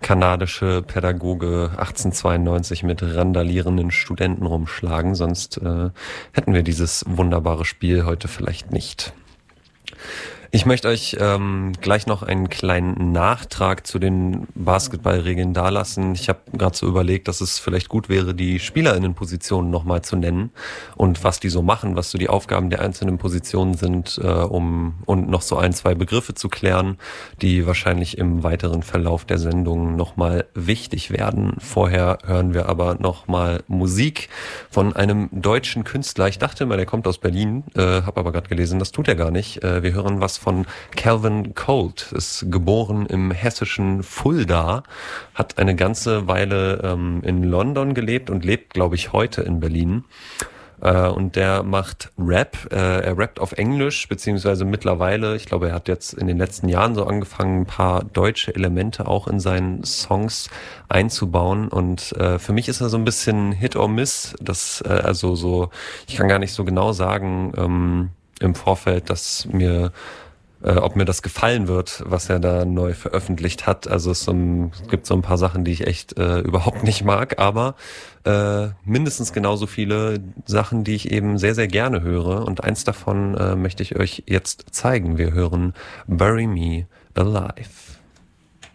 kanadische Pädagoge 1892 mit randalierenden Studenten rumschlagen, sonst hätten wir dieses wunderbare Spiel heute vielleicht nicht. Ich möchte euch gleich noch einen kleinen Nachtrag zu den Basketballregeln dalassen. Ich habe gerade so überlegt, dass es vielleicht gut wäre, die SpielerInnenpositionen nochmal zu nennen und was die so machen, was so die Aufgaben der einzelnen Positionen sind, und noch so ein, zwei Begriffe zu klären, die wahrscheinlich im weiteren Verlauf der Sendung nochmal wichtig werden. Vorher hören wir aber nochmal Musik von einem deutschen Künstler. Ich dachte immer, der kommt aus Berlin, habe aber gerade gelesen, das tut er gar nicht. Wir hören was von Calvin Colt, ist geboren im hessischen Fulda, hat eine ganze Weile in London gelebt und lebt, glaube ich, heute in Berlin. Und der macht Rap. Er rappt auf Englisch, beziehungsweise mittlerweile, ich glaube, er hat jetzt in den letzten Jahren so angefangen, ein paar deutsche Elemente auch in seinen Songs einzubauen. Und für mich ist er so ein bisschen Hit or Miss. Ich kann gar nicht so genau sagen im Vorfeld, ob mir das gefallen wird, was er da neu veröffentlicht hat. Also es gibt so ein paar Sachen, die ich echt überhaupt nicht mag, aber mindestens genauso viele Sachen, die ich eben sehr, sehr gerne höre. Und eins davon möchte ich euch jetzt zeigen. Wir hören Bury Me Alive.